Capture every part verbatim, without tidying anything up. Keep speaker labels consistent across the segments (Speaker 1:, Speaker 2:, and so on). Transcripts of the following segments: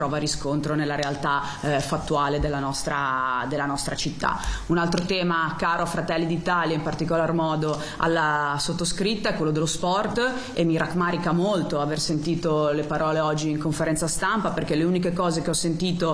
Speaker 1: trova riscontro nella realtà eh, fattuale della nostra, della nostra città. Un altro tema caro a Fratelli d'Italia, in particolar modo alla sottoscritta, è quello dello sport, e mi rammarica molto aver sentito le parole oggi in conferenza stampa, perché le uniche cose che ho sentito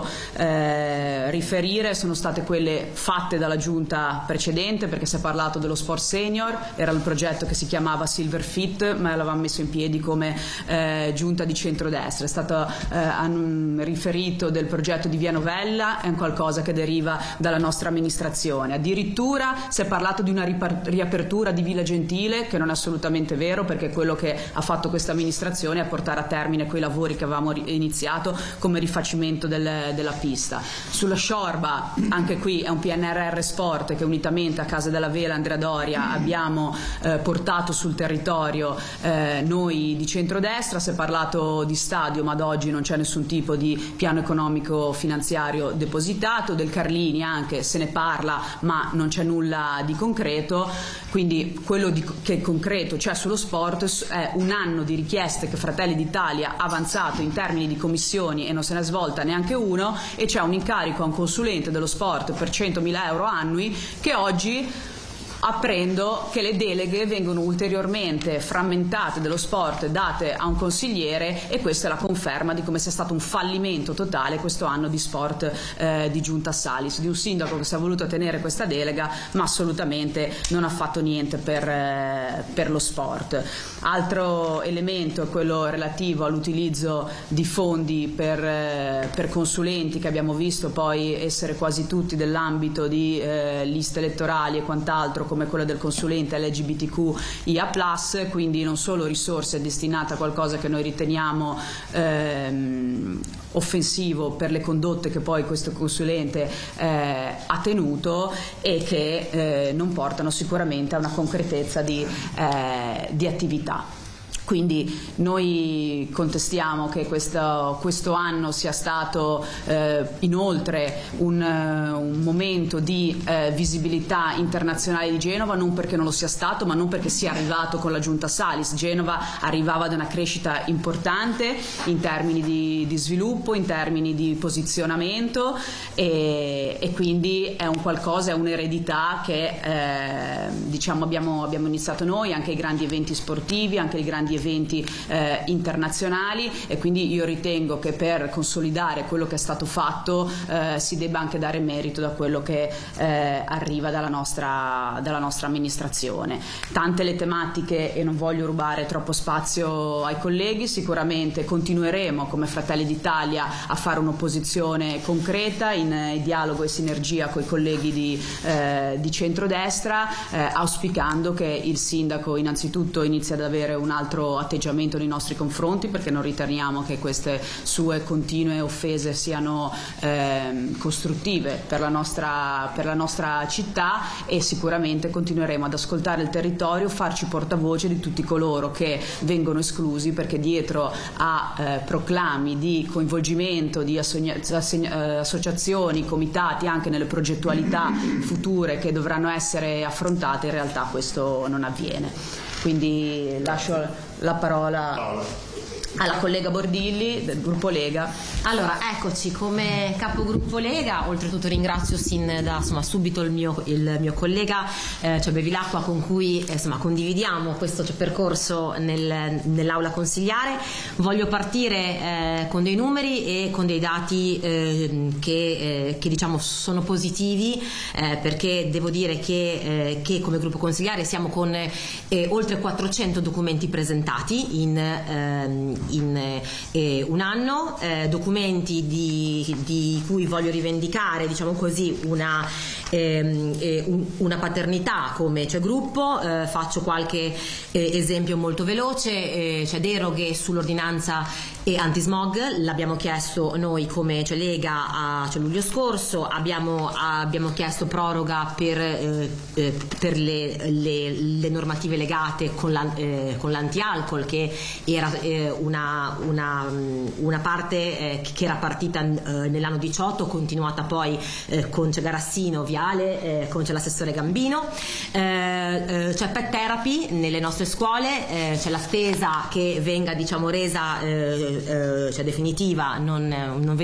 Speaker 1: eh, riferire sono state quelle fatte dalla giunta precedente, perché si è parlato dello sport senior, era il progetto che si chiamava Silver Fit, ma l'avevamo messo in piedi come eh, giunta di centrodestra. È stato eh, riferito del progetto di Via Novella, è un qualcosa che deriva dalla nostra amministrazione. Addirittura si è parlato di una riapertura di Villa Gentile, che non è assolutamente vero, perché quello che ha fatto questa amministrazione è portare a termine quei lavori che avevamo iniziato come rifacimento del, della pista. Sulla Sciorba, anche qui è un P N R R Sport che unitamente a Casa della Vela Andrea Doria abbiamo eh, portato sul territorio eh, noi di centrodestra. Si è parlato di stadio, ma ad oggi non c'è nessun tipo di piano economico finanziario depositato. Del Carlini anche se ne parla, ma non c'è nulla di concreto. Quindi quello di, che concreto c'è sullo sport è un anno di richieste che Fratelli d'Italia ha avanzato in termini di commissioni e non se ne è svolta neanche uno, e c'è un incarico a un consulente dello sport per centomila euro annui, che oggi apprendo che le deleghe vengono ulteriormente frammentate dello sport, date a un consigliere, e questa è la conferma di come sia stato un fallimento totale questo anno di sport eh, di Giunta Salis, di un sindaco che si è voluto tenere questa delega ma assolutamente non ha fatto niente per, eh, per lo sport. Altro elemento è quello relativo all'utilizzo di fondi per, eh, per consulenti, che abbiamo visto poi essere quasi tutti dell'ambito di eh, liste elettorali e quant'altro, come quella del consulente L G B T Q I A plus, quindi non solo risorse destinate a qualcosa che noi riteniamo ehm, offensivo per le condotte che poi questo consulente eh, ha tenuto, e che eh, non portano sicuramente a una concretezza di, eh, di attività. Quindi noi contestiamo che questo, questo anno sia stato eh, inoltre un, un momento di eh, visibilità internazionale di Genova, non perché non lo sia stato, ma non perché sia arrivato con la Giunta Salis. Genova arrivava da una crescita importante in termini di, di sviluppo, in termini di posizionamento, e, e quindi è un qualcosa, è un'eredità che eh, diciamo abbiamo, abbiamo iniziato noi, anche i grandi eventi sportivi, anche i grandi eventi eh, internazionali, e quindi io ritengo che per consolidare quello che è stato fatto eh, si debba anche dare merito da quello che eh, arriva dalla nostra, dalla nostra amministrazione. Tante le tematiche e non voglio rubare troppo spazio ai colleghi. Sicuramente continueremo come Fratelli d'Italia a fare un'opposizione concreta in, in dialogo e sinergia con i colleghi di, eh, di centrodestra, eh, auspicando che il sindaco innanzitutto inizi ad avere un altro atteggiamento nei nostri confronti, perché non riteniamo che queste sue continue offese siano eh, costruttive per la nostra, per la nostra città, e sicuramente continueremo ad ascoltare il territorio, farci portavoce di tutti coloro che vengono esclusi, perché dietro a eh, proclami di coinvolgimento di associazioni, comitati, anche nelle progettualità future che dovranno essere affrontate, in realtà questo non avviene. Quindi lascio la parola alla collega Bordilli del gruppo Lega.
Speaker 2: Allora, eccoci come capogruppo Lega. Oltretutto ringrazio sin da insomma, subito il mio, il mio collega eh, cioè Bevilacqua, con cui eh, insomma, condividiamo questo cioè, percorso nel, nell'aula consigliare. Voglio partire eh, con dei numeri e con dei dati eh, che, eh, che diciamo sono positivi, eh, perché devo dire che, eh, che come gruppo consigliare siamo con eh, oltre quattrocento documenti presentati in eh, in eh, un anno, eh, documenti di, di cui voglio rivendicare, diciamo così, una, ehm, eh, un, una paternità come cioè, gruppo. Eh, faccio qualche eh, esempio molto veloce, eh, cioè deroghe sull'ordinanza e antismog, l'abbiamo chiesto noi come cioè, Lega a cioè, luglio scorso, abbiamo, abbiamo chiesto proroga per, eh, eh, per le, le, le normative legate con, la, eh, con l'anti-alcol, che era eh, una Una, una, una parte eh, che era partita eh, nell'anno diciotto, continuata poi eh, con c'è Garassino, Viale, eh, con c'è l'assessore Gambino, eh, eh, c'è pet therapy nelle nostre scuole, eh, c'è l'attesa che venga diciamo resa eh, eh, cioè definitiva, non, non